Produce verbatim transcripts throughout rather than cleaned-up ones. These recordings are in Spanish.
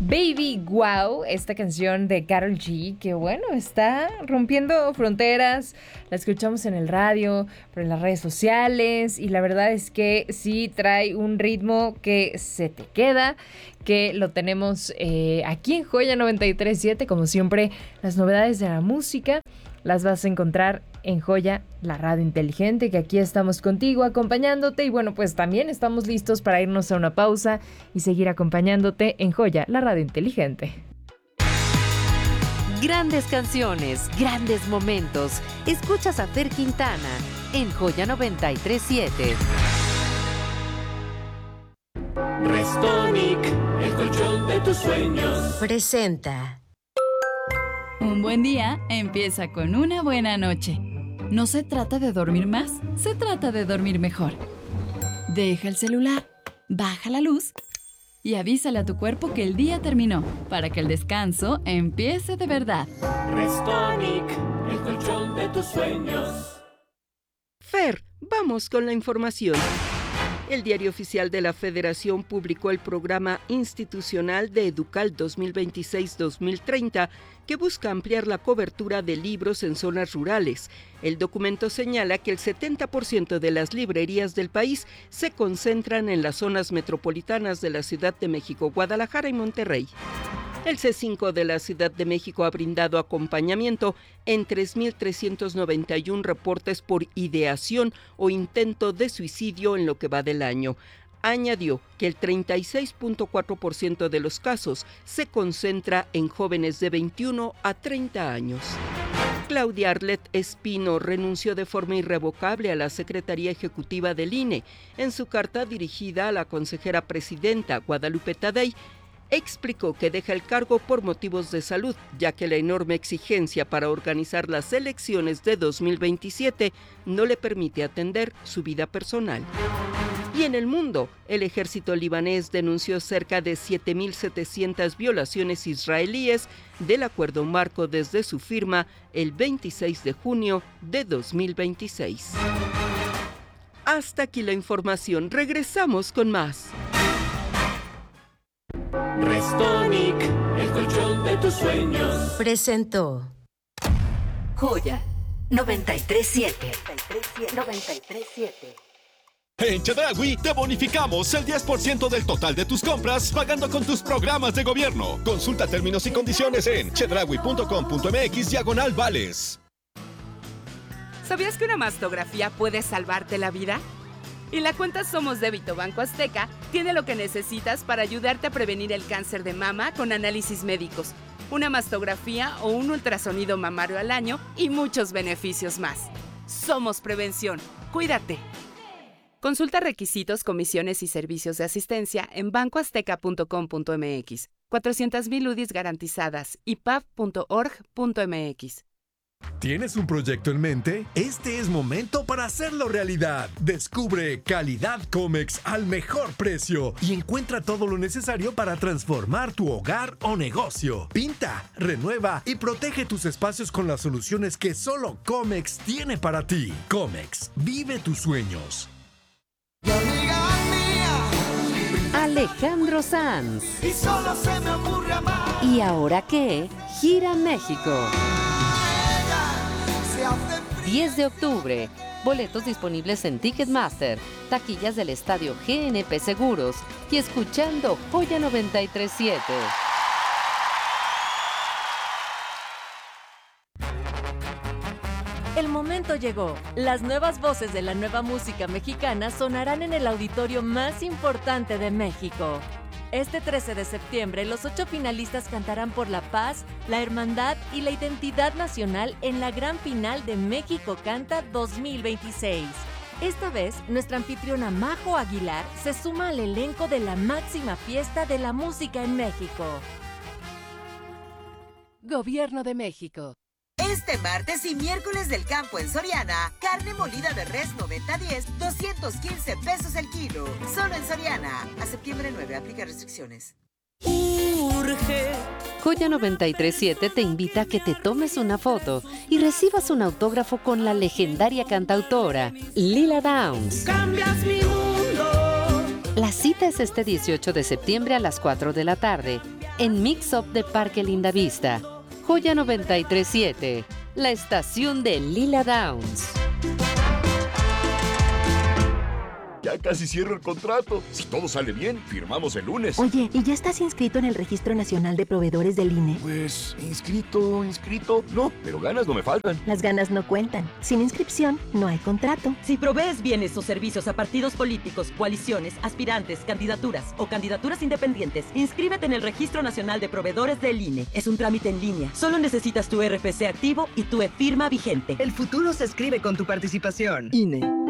Baby Wow, esta canción de Karol G, que bueno, está rompiendo fronteras, la escuchamos en el radio, pero en las redes sociales, y la verdad es que sí trae un ritmo que se te queda, que lo tenemos eh, aquí en Joya noventa y tres punto siete, como siempre, las novedades de la música las vas a encontrar en Joya, la radio inteligente, que aquí estamos contigo, acompañándote, y bueno, pues también estamos listos para irnos a una pausa y seguir acompañándote en Joya, la radio inteligente. Grandes canciones, grandes momentos. Escuchas a Fer Quintana en Joya noventa y tres punto siete. Restonic, el colchón de tus sueños. Presenta. Un buen día empieza con una buena noche. No se trata de dormir más, se trata de dormir mejor. Deja el celular, baja la luz y avísale a tu cuerpo que el día terminó, para que el descanso empiece de verdad. Restonic, el colchón de tus sueños. Fer, vamos con la información. El Diario Oficial de la Federación publicó el programa institucional de Educal dos mil veintiséis dos mil treinta, que busca ampliar la cobertura de libros en zonas rurales. El documento señala que el setenta por ciento de las librerías del país se concentran en las zonas metropolitanas de la Ciudad de México, Guadalajara y Monterrey. El C cinco de la Ciudad de México ha brindado acompañamiento en tres mil trescientos noventa y uno reportes por ideación o intento de suicidio en lo que va del año. Añadió que el treinta y seis punto cuatro por ciento de los casos se concentra en jóvenes de veintiuno a treinta años. Claudia Arlet Espino renunció de forma irrevocable a la Secretaría Ejecutiva del I N E. En su carta dirigida a la consejera presidenta Guadalupe Tadei, explicó que deja el cargo por motivos de salud, ya que la enorme exigencia para organizar las elecciones de dos mil veintisiete no le permite atender su vida personal. Y en el mundo, el ejército libanés denunció cerca de siete mil setecientas violaciones israelíes del acuerdo marco desde su firma el veintiséis de junio de dos mil veintiséis. Hasta aquí la información, regresamos con más. Restonic, el colchón de tus sueños. Presentó Joya noventa y tres punto siete. noventa y tres punto siete. En Chedraui te bonificamos el diez por ciento del total de tus compras pagando con tus programas de gobierno. Consulta términos y condiciones en chedraui punto com punto mx diagonal vales. ¿Sabías que una mastografía puede salvarte la vida? Y la cuenta Somos Débito Banco Azteca tiene lo que necesitas para ayudarte a prevenir el cáncer de mama con análisis médicos, una mastografía o un ultrasonido mamario al año y muchos beneficios más. Somos Prevención. Cuídate. Consulta requisitos, comisiones y servicios de asistencia en banco azteca punto com punto mx. cuatrocientas mil U D Is garantizadas y p a f punto org punto mx. ¿Tienes un proyecto en mente? Este es momento para hacerlo realidad. Descubre Calidad Comex al mejor precio y encuentra todo lo necesario para transformar tu hogar o negocio. Pinta, renueva y protege tus espacios con las soluciones que solo Comex tiene para ti. Comex, vive tus sueños. Alejandro Sanz. Y solo se me ocurre amar. ¿Y ahora qué? Gira México. diez de octubre. Boletos disponibles en Ticketmaster, taquillas del estadio G N P Seguros y escuchando Joya noventa y tres punto siete. El momento llegó. Las nuevas voces de la nueva música mexicana sonarán en el auditorio más importante de México. Este trece de septiembre, los ocho finalistas cantarán por la paz, la hermandad y la identidad nacional en la gran final de México Canta dos mil veintiséis. Esta vez, nuestra anfitriona Majo Aguilar se suma al elenco de la máxima fiesta de la música en México. Gobierno de México. Este martes y miércoles del campo en Soriana, carne molida de res noventa diez, doscientos quince pesos el kilo. Solo en Soriana. A septiembre nueve, aplica restricciones. Urge. Joya noventa y tres punto siete te invita a que te tomes una foto y recibas un autógrafo con la legendaria cantautora Lila Downs. Cambias mi mundo. La cita es este dieciocho de septiembre a las cuatro de la tarde en Mix Up de Parque Lindavista. Joya noventa y tres punto siete, la estación de Lila Downs. Ya casi cierro el contrato. Si todo sale bien, firmamos el lunes. Oye, ¿y ya estás inscrito en el Registro Nacional de Proveedores del I N E? Pues, inscrito, inscrito. No, pero ganas no me faltan. Las ganas no cuentan. Sin inscripción, no hay contrato. Si provees bienes o servicios a partidos políticos, coaliciones, aspirantes, candidaturas o candidaturas independientes, inscríbete en el Registro Nacional de Proveedores del I N E. Es un trámite en línea. Solo necesitas tu R F C activo y tu e-firma vigente. El futuro se escribe con tu participación. I N E.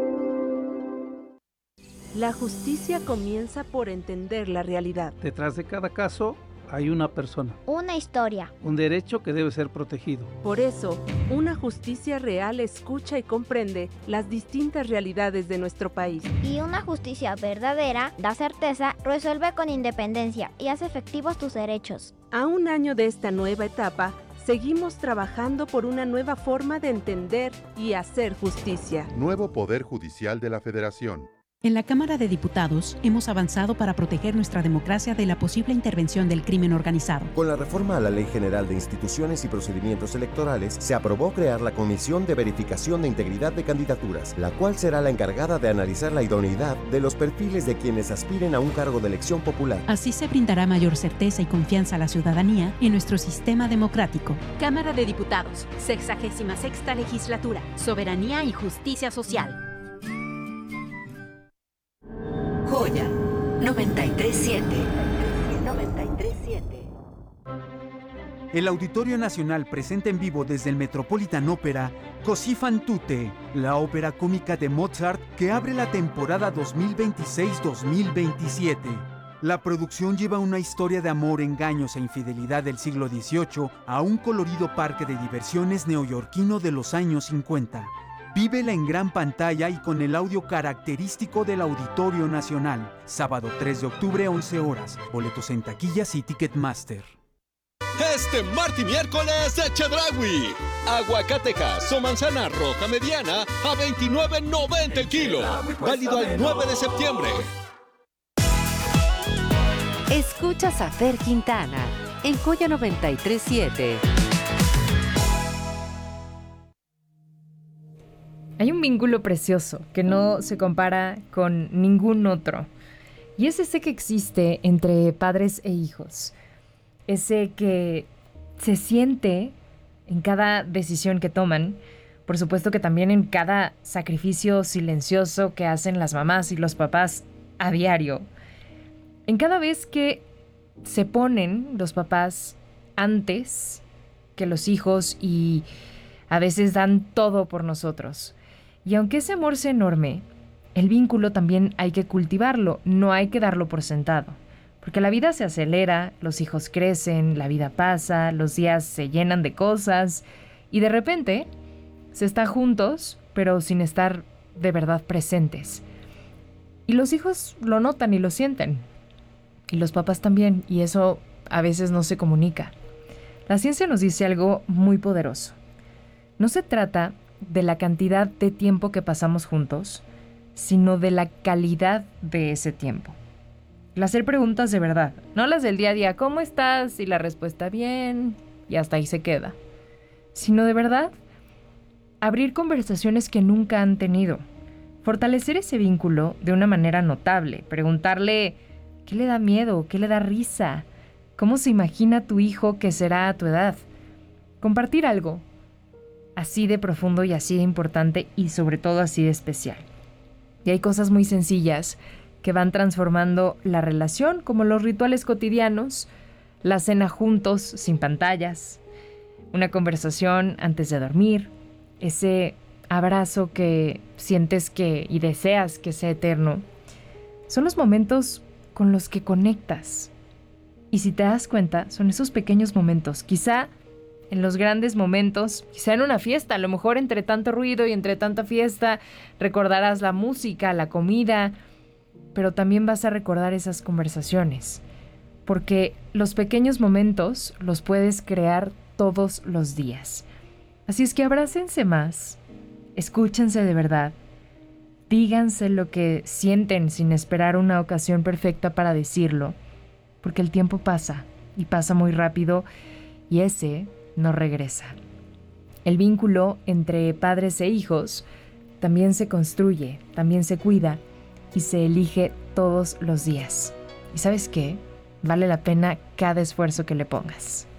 La justicia comienza por entender la realidad. Detrás de cada caso hay una persona. Una historia. Un derecho que debe ser protegido. Por eso, una justicia real escucha y comprende las distintas realidades de nuestro país. Y una justicia verdadera da certeza, resuelve con independencia y hace efectivos tus derechos. A un año de esta nueva etapa, seguimos trabajando por una nueva forma de entender y hacer justicia. Nuevo Poder Judicial de la Federación. En la Cámara de Diputados hemos avanzado para proteger nuestra democracia de la posible intervención del crimen organizado. Con la reforma a la Ley General de Instituciones y Procedimientos Electorales, se aprobó crear la Comisión de Verificación de Integridad de Candidaturas, la cual será la encargada de analizar la idoneidad de los perfiles de quienes aspiren a un cargo de elección popular. Así se brindará mayor certeza y confianza a la ciudadanía en nuestro sistema democrático. Cámara de Diputados, sexagésima sexta legislatura, soberanía y justicia social. Joya noventa y tres punto siete. noventa y tres punto siete. El Auditorio Nacional presenta en vivo desde el Metropolitan Opera Così fan tutte, la ópera cómica de Mozart que abre la temporada dos mil veintiséis dos mil veintisiete. La producción lleva una historia de amor, engaños e infidelidad del siglo dieciocho a un colorido parque de diversiones neoyorquino de los años cincuenta. Vívela en gran pantalla y con el audio característico del Auditorio Nacional. Sábado tres de octubre, once horas. Boletos en taquillas y Ticketmaster. Este martes y miércoles de Chedraui. Aguacatejas o manzana roja mediana a veintinueve noventa el kilo. Válido al nueve de septiembre. Escuchas a Fer Quintana en Joya noventa y tres punto siete. Hay un vínculo precioso que no se compara con ningún otro. Y es ese que existe entre padres e hijos. Ese que se siente en cada decisión que toman. Por supuesto que también en cada sacrificio silencioso que hacen las mamás y los papás a diario. En cada vez que se ponen los papás antes que los hijos y a veces dan todo por nosotros. Y aunque ese amor sea enorme, el vínculo también hay que cultivarlo, no hay que darlo por sentado. Porque la vida se acelera, los hijos crecen, la vida pasa, los días se llenan de cosas y de repente se están juntos, pero sin estar de verdad presentes. Y los hijos lo notan y lo sienten. Y los papás también, y eso a veces no se comunica. La ciencia nos dice algo muy poderoso. No se trata de la cantidad de tiempo que pasamos juntos, sino de la calidad de ese tiempo. El hacer preguntas de verdad, no las del día a día, ¿cómo estás? Y la respuesta, bien, y hasta ahí se queda. Sino de verdad, abrir conversaciones que nunca han tenido, fortalecer ese vínculo de una manera notable, preguntarle qué le da miedo, qué le da risa, cómo se imagina tu hijo que será a tu edad, compartir algo así de profundo y así de importante y sobre todo así de especial. Y hay cosas muy sencillas que van transformando la relación, como los rituales cotidianos, la cena juntos sin pantallas, una conversación antes de dormir, ese abrazo que sientes que y deseas que sea eterno. Son los momentos con los que conectas. Y si te das cuenta, son esos pequeños momentos, quizá en los grandes momentos, quizá en una fiesta, a lo mejor entre tanto ruido y entre tanta fiesta, recordarás la música, la comida, pero también vas a recordar esas conversaciones, porque los pequeños momentos los puedes crear todos los días. Así es que abrácense más, escúchense de verdad díganse lo que sienten sin esperar una ocasión perfecta para decirlo, porque el tiempo pasa y pasa muy rápido y ese no regresa. El vínculo entre padres e hijos también se construye, también se cuida y se elige todos los días. ¿Y sabes qué? Vale la pena cada esfuerzo que le pongas.